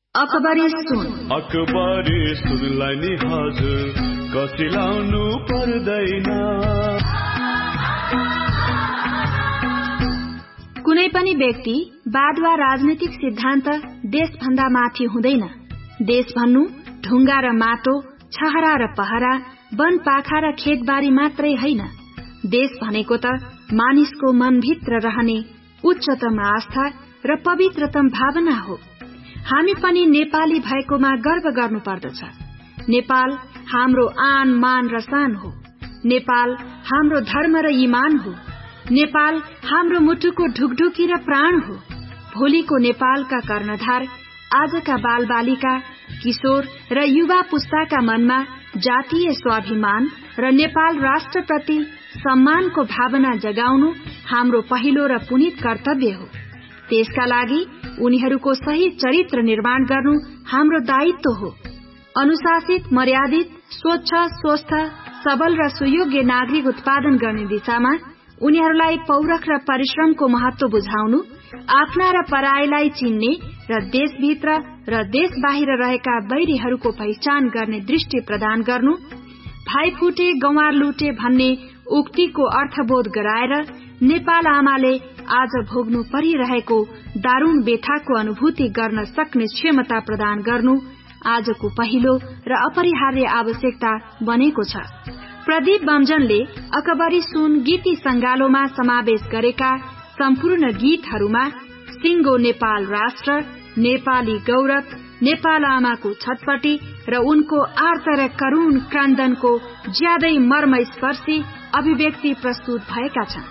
अकबरी सुन सुनलाई नि हजुर कसिलाउनु पर्दैन। कुनै पनि व्यक्ति वाद वा राजनीतिक सिद्धान्त देशभन्दा माथि हुँदैन। देश भन्नु ढुङ्गा र माटो, छहरा र पहरा, वन पाखा र खेतबारी मात्रै होइन। देश भनेको त मानिसको मनभित्र रहने उच्चतम आस्था र पवित्रतम भावना हो। हामी पनि नेपाली भएकोमा गर्व गर्नु पर्दछ। नेपाल हाम्रो आन मान र शान हो। नेपाल हाम्रो धर्म र ईमान हो। नेपाल हाम्रो मुटुको ढुकढुकी र प्राण हो। भोलिको नेपालका कर्णधार आजका बालबालिका, किशोर र युवा पुस्ताका मनमा जातीय स्वाभिमान र नेपाल राष्ट्रप्रति सम्मानको भावना जगाउनु हाम्रो पहिलो र पुनित कर्तव्य हो। त्यसका लागि उनीहरूको सही चरित्र निर्माण गर्नु हाम्रो दायित्व हो। अनुशासित, मर्यादित, स्वच्छ, स्वस्थ, सबल र सुयोग्य नागरिक उत्पादन गर्ने दिशामा उनीहरूलाई पौरख र परिश्रमको महत्व बुझाउनु, आफ्ना र परायलाई चिन्ने र देशभित्र र देश बाहिर रहेका बैरीहरूको पहिचान गर्ने दृष्टि प्रदान गर्नु, भाइ फुटे गंवार लुटे भन्ने उक्तिको अर्थबोध गराएर नेपाल आमाले आज भोग्नु परिरहेको दारूण व्यथाको अनुभूति गर्न सक्ने क्षमता प्रदान गर्नु आजको पहिलो र अपरिहार्य आवश्यकता बनेको छ। प्रदीप बमजनले अकबरी सुन गीती संगालोमा समावेश गरेका सम्पूर्ण गीतहरूमा सिंगो नेपाल राष्ट्र, नेपाली गौरव, नेपाल आमाको छटपटी र उनको आर्त र करूण क्रन्दनको ज्यादै मर्मस्पर्शी अभिव्यक्ति प्रस्तुत भएका छन्।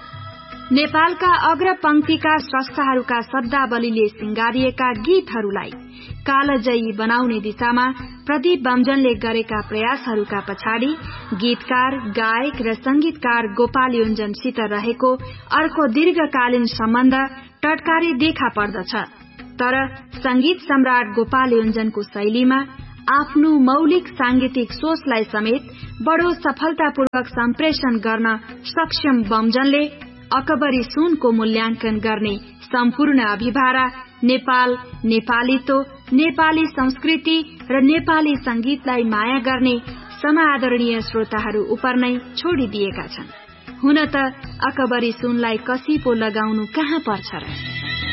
नेपालका अग्र पंक्तिका स्रष्टाहरूका शब्दावलीले सिंगारिएका गीतहरूलाई कालजयी बनाउने दिशामा प्रदीप बमजनले गरेका प्रयासहरूका पछाडि गीतकार, गायक र संगीतकार गोपाल योन्जनसित रहेको अर्को दीर्घकालीन सम्बन्ध टटकारी देखा पर्दछ। तर संगीत सम्राट गोपाल योन्जनको शैलीमा आफ्नो मौलिक सांगीतिक सोचलाई समेत बडो सफलतापूर्वक सम्प्रेषण गर्न सक्षम बमजनले अकबरी सुनको मूल्याङ्कन गर्ने सम्पूर्ण अभिभारा नेपाल, नेपालीत्व, नेपाली संस्कृति र नेपाली संगीतलाई माया गर्ने समादरणीय श्रोताहरू उप नै छोडिदिएका छन्। हुन त अकबरी सुनलाई कसी पो लगाउनु कहाँ पर्छ र।